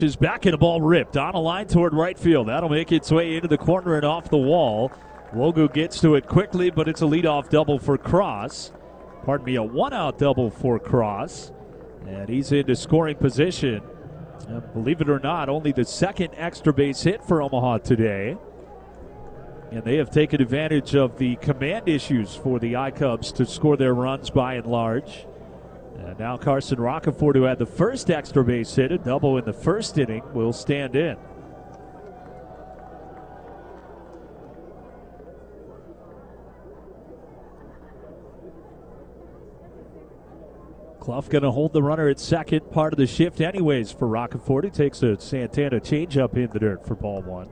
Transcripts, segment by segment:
Is back and the ball ripped on a line toward right field. That'll make its way into the corner and off the wall. Wogu gets to it quickly, but it's a leadoff double for Cross. Pardon me, a one-out double for Cross. And he's into scoring position. And believe it or not, only the second extra base hit for Omaha today. And they have taken advantage of the command issues for the I-Cubs to score their runs by and large. And now Carson Roccaforte, who had the first extra base hit, a double in the first inning, will stand in. Clough going to hold the runner at second, part of the shift anyways for Roccaforte. He takes a Santana changeup in the dirt for ball one.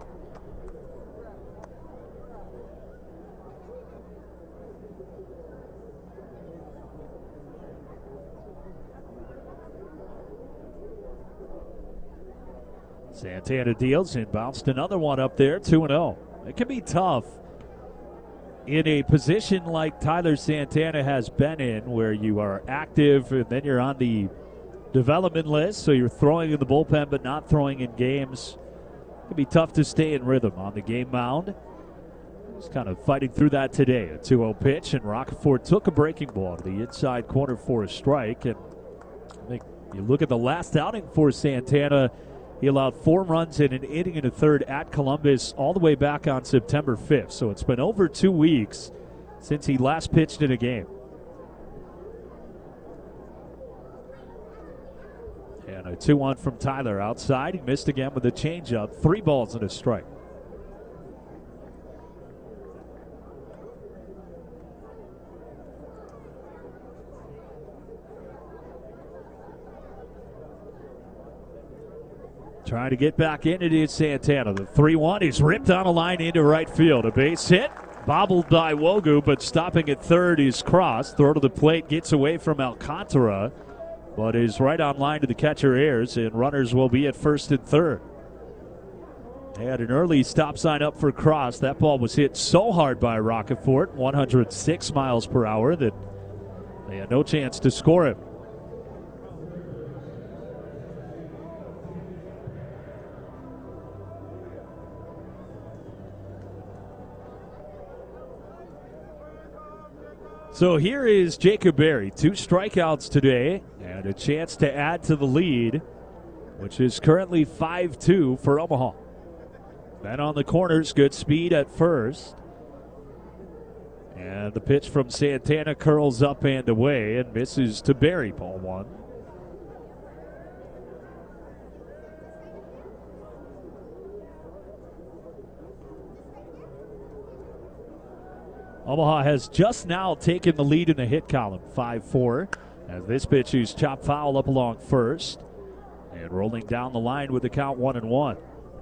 Santana deals and bounced another one up there, 2-0. It can be tough in a position like Tyler Santana has been in, where you are active and then you're on the development list, so you're throwing in the bullpen but not throwing in games. It can be tough to stay in rhythm on the game mound. He's kind of fighting through that today. A 2-0 pitch, and Roccaforte took a breaking ball to the inside corner for a strike. And I think you look at the last outing for Santana, he allowed 4 runs in an inning and a third at Columbus all the way back on September 5th. So it's been over 2 weeks since he last pitched in a game. And a 2-1 from Tyler outside. He missed again with a changeup. 3 balls and a strike. Trying to get back in, it is Santana. The 3-1 is ripped on a line into right field. A base hit, bobbled by Wogu, but stopping at third is Cross. Throw to the plate, gets away from Alcantara, but is right on line to the catcher Ayers, and runners will be at first and third. They had an early stop sign up for Cross. That ball was hit so hard by Roccaforte, 106 miles per hour, that they had no chance to score him. So here is Jacob Berry, 2 strikeouts today and a chance to add to the lead, which is currently 5-2 for Omaha. Man on the corners, good speed at first. And the pitch from Santana curls up and away and misses to Berry, ball one. Omaha has just now taken the lead in the hit column, 5-4. As this pitch is chopped foul up along first. And rolling down the line with the count 1-1.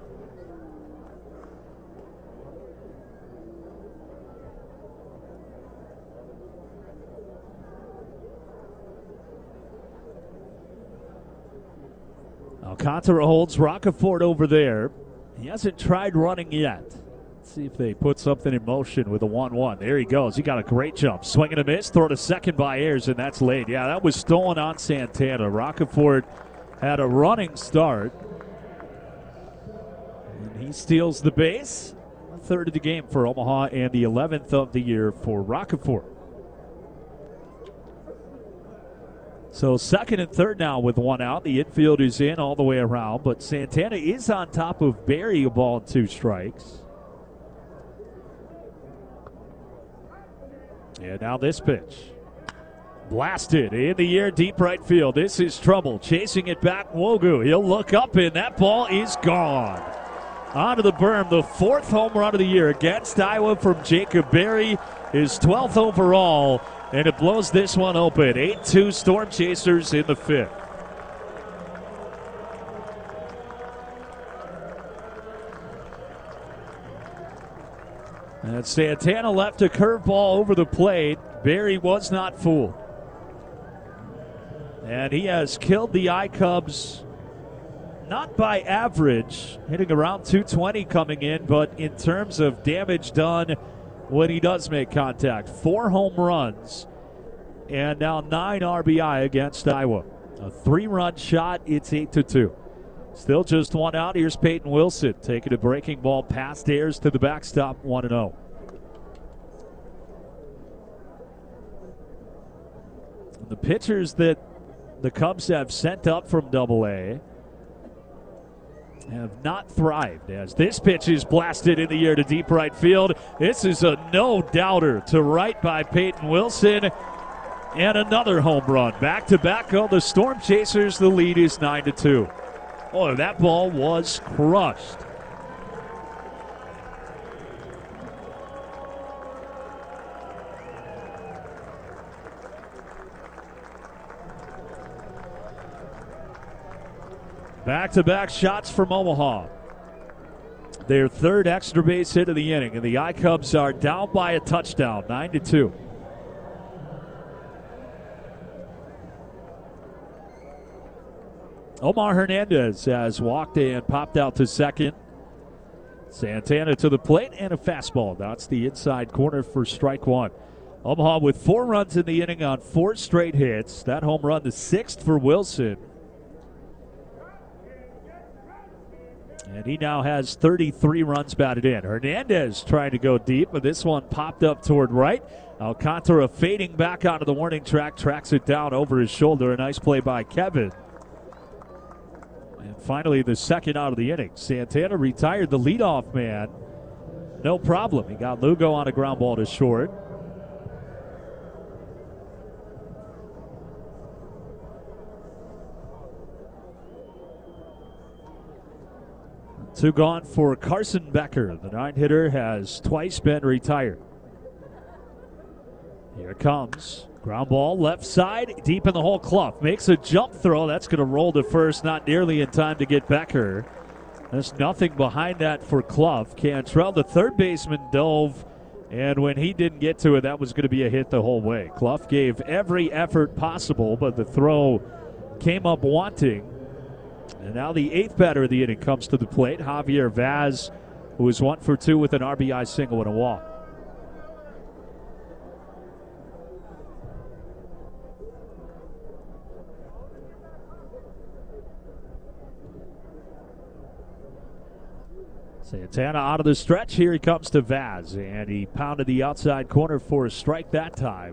Alcantara holds Roccaforte over there. He hasn't tried running yet. See if they put something in motion with a 1-1. There he goes. He got a great jump. Swing and a miss. Throw to second by Ayers, and that's late. Yeah, that was stolen on Santana. Roccaforte had a running start. And he steals the base. A third of the game for Omaha and the 11th of the year for Roccaforte. So second and third now with 1 out. The infield is in all the way around, but Santana is on top of Berry, a ball and 2 strikes. And now this pitch. Blasted in the air, deep right field. This is trouble. Chasing it back, Wogu. He'll look up, and that ball is gone. Onto the berm, the 4th home run of the year against Iowa from Jacob Berry. His 12th overall, and it blows this one open. 8-2 Storm Chasers in the 5th. And Santana left a curveball over the plate. Berry was not fooled. And he has killed the I-Cubs, not by average, hitting around 220 coming in, but in terms of damage done when he does make contact. 4 home runs and now 9 RBI against Iowa. A 3-run shot, it's 8-2. Still just one out. Here's Peyton Wilson taking a breaking ball past Ayers to the backstop, 1-0. The pitchers that the Cubs have sent up from Double-A have not thrived, as this pitch is blasted in the air to deep right field. This is a no-doubter to right by Peyton Wilson, and another home run. Back-to-back on the Storm Chasers. The lead is 9-2. Oh, that ball was crushed. Back-to-back shots from Omaha. Their third extra base hit of the inning, and the I-Cubs are down by a touchdown, 9-2. Omar Hernandez has walked and popped out to second. Santana to the plate and a fastball. That's the inside corner for strike one. Omaha with 4 runs in the inning on 4 straight hits. That home run, the 6th for Wilson. And he now has 33 runs batted in. Hernandez trying to go deep, but this one popped up toward right. Alcantara fading back onto the warning track, tracks it down over his shoulder. A nice play by Kevin. And finally, the second out of the inning. Santana retired the leadoff man. No problem. He got Lugo on a ground ball to short. Two gone for Carson Becker. The 9-hitter has twice been retired. Here it comes. Ground ball, left side, deep in the hole. Clough makes a jump throw. That's going to roll to first, not nearly in time to get Becker. There's nothing behind that for Clough. Cantrell, the third baseman, dove, and when he didn't get to it, that was going to be a hit the whole way. Clough gave every effort possible, but the throw came up wanting. And now the 8th batter of the inning comes to the plate, Javier Vaz, who is 1 for 2 with an RBI single and a walk. Santana out of the stretch. Here he comes to Vaz, and he pounded the outside corner for a strike that time.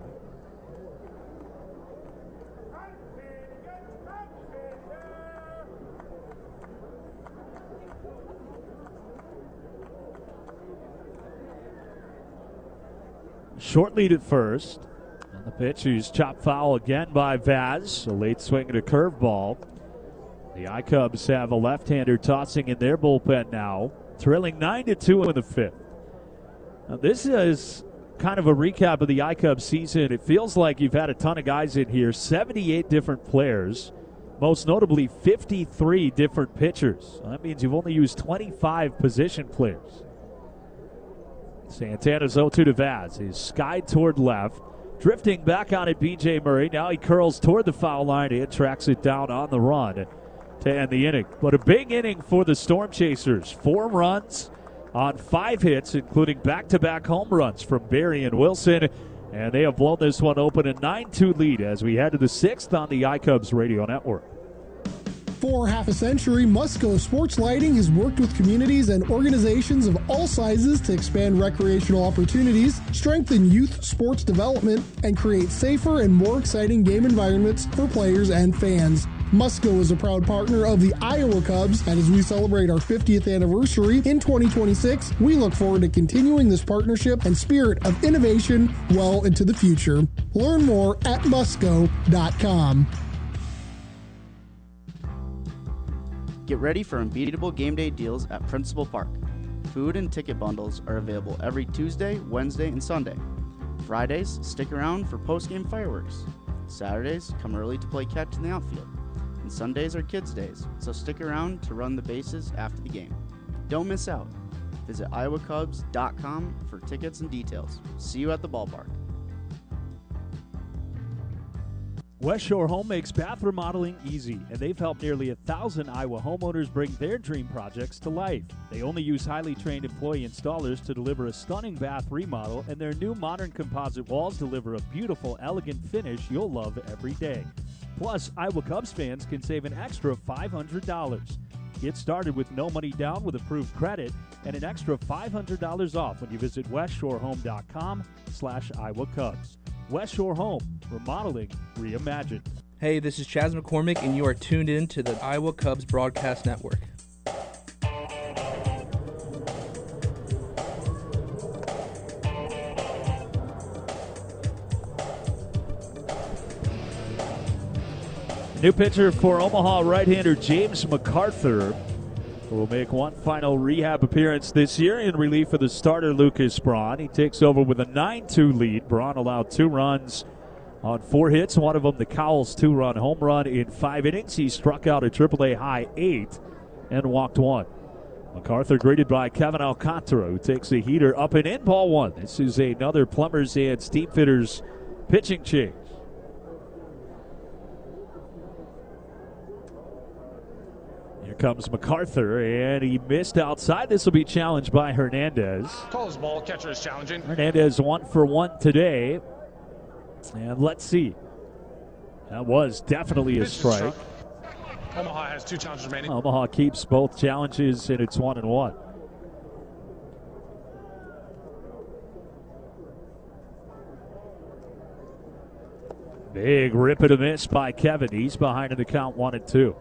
Short lead at first. And the pitch is chopped foul again by Vaz. A late swing and a curveball. The I-Cubs have a left-hander tossing in their bullpen now. Trailing 9-2 in the 5th. Now this is kind of a recap of the I-Cubs season. It feels like you've had a ton of guys in here. 78 different players. Most notably 53 different pitchers. That means you've only used 25 position players. Santana's 0-2 to Vaz. He's skied toward left. Drifting back on it, B.J. Murray. Now he curls toward the foul line and tracks it down on the run to end the inning. But a big inning for the Storm Chasers. 4 runs on 5 hits, including back-to-back home runs from Barry and Wilson. And they have blown this one open, a 9-2 lead as we head to the 6th on the I-Cubs radio network. For half a century, Musco Sports Lighting has worked with communities and organizations of all sizes to expand recreational opportunities, strengthen youth sports development, and create safer and more exciting game environments for players and fans. Musco is a proud partner of the Iowa Cubs, and as we celebrate our 50th anniversary in 2026, we look forward to continuing this partnership and spirit of innovation well into the future. Learn more at musco.com. Get ready for unbeatable game day deals at Principal Park. Food and ticket bundles are available every Tuesday, Wednesday, and Sunday. Fridays, stick around for post-game fireworks. Saturdays, come early to play catch in the outfield. And Sundays are kids' days, so stick around to run the bases after the game. Don't miss out. Visit iowacubs.com for tickets and details. See you at the ballpark. West Shore Home makes bath remodeling easy, and they've helped nearly 1,000 Iowa homeowners bring their dream projects to life. They only use highly trained employee installers to deliver a stunning bath remodel, and their new modern composite walls deliver a beautiful, elegant finish you'll love every day. Plus, Iowa Cubs fans can save an extra $500. Get started with no money down with approved credit and an extra $500 off when you visit westshorehome.com/Iowa Cubs. West Shore Home, remodeling reimagined. Hey, this is Chaz McCormick, and you are tuned in to the Iowa Cubs Broadcast Network. New pitcher for Omaha, right-hander James McArthur will make one final rehab appearance this year in relief of the starter Lucas Braun. He takes over with a 9-2 lead. Braun allowed 2 runs on 4 hits, one of them the Cowles' 2-run home run in 5 innings. He struck out a AAA high 8 and walked 1. McArthur greeted by Kevin Alcantara, who takes a heater up and in, ball 1. This is another Plumbers and Steam Fitters pitching change. Here comes McArthur, and he missed outside. This will be challenged by Hernandez. Calls ball, catcher is challenging. Hernandez 1 for 1 today. And let's see. That was definitely a strike. Omaha has 2 challenges remaining. Omaha keeps both challenges, and it's 1-1. Big rip and a miss by Kevin. He's behind in the count 1-2.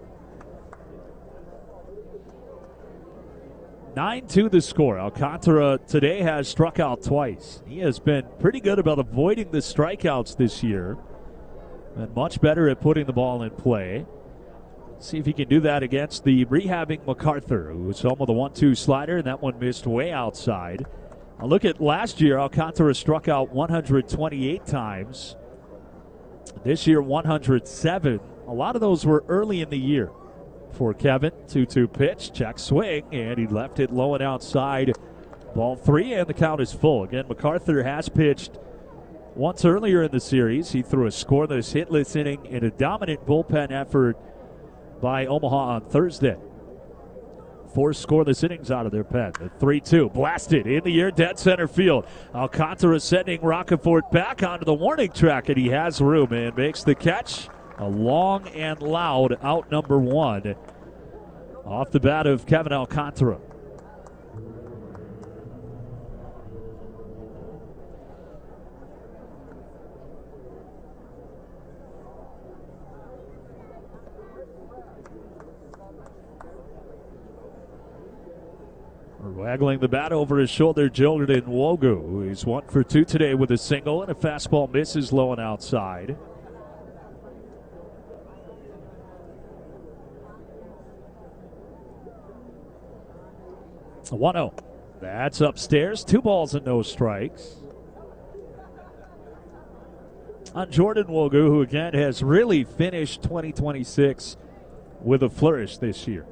9-2 the score. Alcantara today has struck out twice. He has been pretty good about avoiding the strikeouts this year and much better at putting the ball in play. See if he can do that against the rehabbing McArthur, who was home with a 1-2 slider, and that one missed way outside. Now look at last year. Alcantara struck out 128 times. This year, 107. A lot of those were early in the year. For Kevin, 2-2 pitch, check swing, and he left it low and outside. Ball 3, and the count is full. Again, McArthur has pitched once earlier in the series. He threw a scoreless, hitless inning in a dominant bullpen effort by Omaha on Thursday. 4 scoreless innings out of their pen. The 3-2 blasted in the air, dead center field. Alcantara sending Roccaforte back onto the warning track, and he has room and makes the catch. A long and loud out number 1 off the bat of Kevin Alcantara. Waggling the bat over his shoulder, Jordan Nwogu. He's 1 for 2 today with a single, and a fastball misses low and outside. 1-0. That's upstairs. 2 balls and no strikes. On Jordan Nwogu, who again has really finished 2026 with a flourish this year.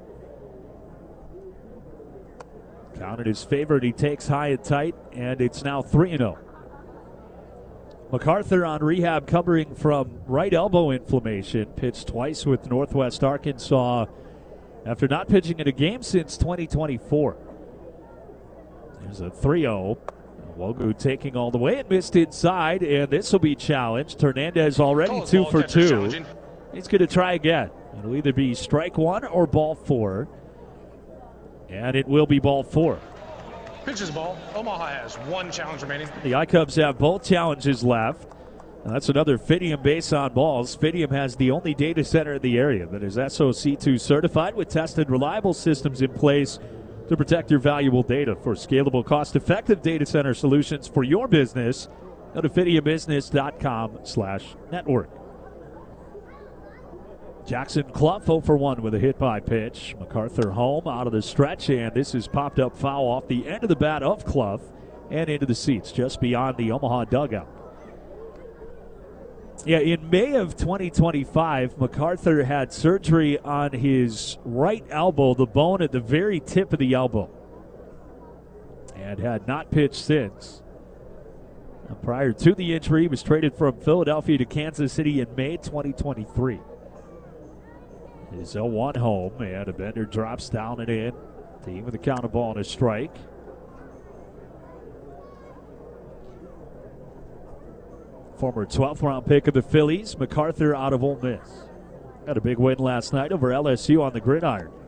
Counted his favorite. He takes high and tight, and it's now 3-0. McArthur on rehab covering from right elbow inflammation. Pitched twice with Northwest Arkansas after not pitching in a game since 2024. There's a 3-0. Nwogu taking all the way. It missed inside, and this will be challenged. Hernandez already 2 for 2. He's going to try again. It'll either be strike 1 or ball 4. And it will be ball 4. Pitches ball. Omaha has 1 challenge remaining. The iCubs have both challenges left. And that's another Fidium base on balls. Fidium has the only data center in the area that is SOC2 certified with tested, reliable systems in place to protect your valuable data. For scalable, cost-effective data center solutions for your business, go to fidiumbusiness.com/network. Jackson Clough 0 for 1 with a hit by pitch. McArthur home out of the stretch, and this is popped up foul off the end of the bat of Clough and into the seats just beyond the Omaha dugout. Yeah, in May of 2025, McArthur had surgery on his right elbow, the bone at the very tip of the elbow, and had not pitched since. And prior to the injury, he was traded from Philadelphia to Kansas City in May 2023. His 0-1 home, and a bender drops down and in. Team with a count of ball and a strike. Former 12th round pick of the Phillies, McArthur out of Ole Miss. Had a big win last night over LSU on the gridiron.